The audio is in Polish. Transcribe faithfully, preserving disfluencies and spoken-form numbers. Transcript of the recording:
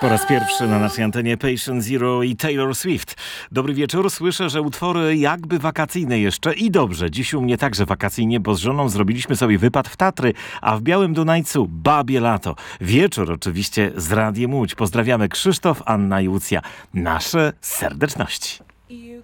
Po raz pierwszy na naszej antenie Patient Zero i Taylor Swift. Dobry wieczór. Słyszę, że utwory jakby wakacyjne jeszcze i dobrze. Dziś u mnie także wakacyjnie, bo z żoną zrobiliśmy sobie wypad w Tatry, a w Białym Dunajcu babie lato. Wieczór oczywiście z Radiem Łódź. Pozdrawiamy Krzysztof, Anna i Łucja. Nasze serdeczności. You